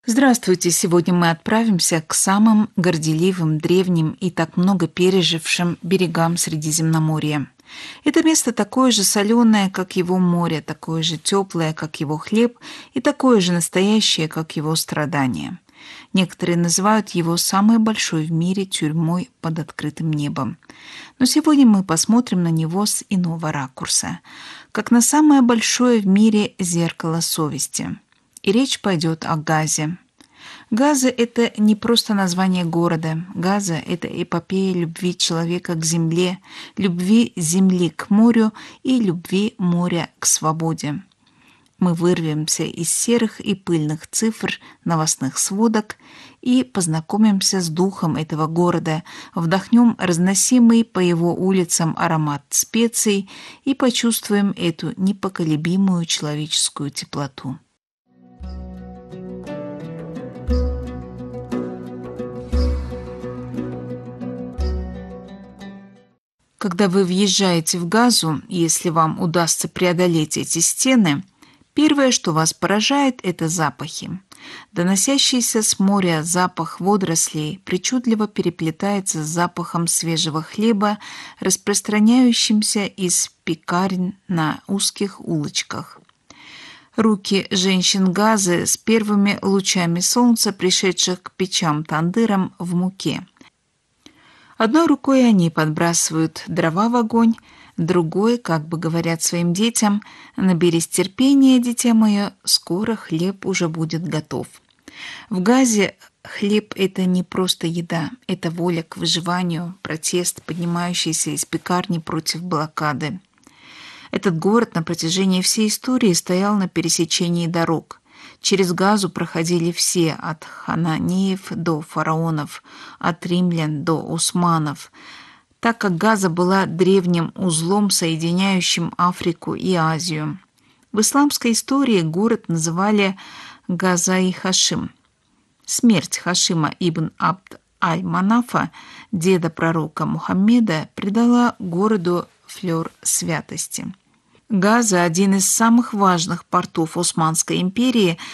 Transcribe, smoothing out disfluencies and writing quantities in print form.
Здравствуйте! Сегодня мы отправимся к самым горделивым, древним и так много пережившим берегам Средиземноморья. Это место такое же соленое, как его море, такое же теплое, как его хлеб, и такое же настоящее, как его страдания. Некоторые называют его самой большой в мире тюрьмой под открытым небом. Но сегодня мы посмотрим на него с иного ракурса, как на самое большое в мире зеркало совести. И речь пойдет о Газе. Газа – это не просто название города. Газа – это эпопея любви человека к земле, любви земли к морю и любви моря к свободе. Мы вырвемся из серых и пыльных цифр новостных сводок и познакомимся с духом этого города, вдохнем разносимый по его улицам аромат специй и почувствуем эту непоколебимую человеческую теплоту. Когда вы въезжаете в Газу, если вам удастся преодолеть эти стены, первое, что вас поражает, это запахи. Доносящийся с моря запах водорослей причудливо переплетается с запахом свежего хлеба, распространяющимся из пекарен на узких улочках. Руки женщин Газы с первыми лучами солнца, пришедших к печам-тандырам в муке. Одной рукой они подбрасывают дрова в огонь, другой, как бы говорят своим детям: «Наберись терпения, дитя мое, скоро хлеб уже будет готов». В Газе хлеб – это не просто еда, это воля к выживанию, протест, поднимающийся из пекарни против блокады. Этот город на протяжении всей истории стоял на пересечении дорог. Через Газу проходили все, от хананеев до фараонов, от римлян до османов, так как Газа была древним узлом, соединяющим Африку и Азию. В исламской истории город называли Газа-и-Хашим. Смерть Хашима ибн Абд аль-Манафа, деда пророка Мухаммеда, придала городу флёр святости. Газа – один из самых важных портов Османской империи,